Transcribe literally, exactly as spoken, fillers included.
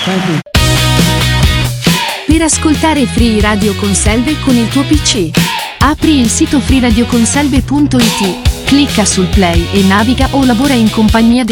Thank you. Per ascoltare Free Radio Conselve con il tuo P C, apri il sito free radio conselve punto it, clicca sul play e naviga o lavora in compagnia del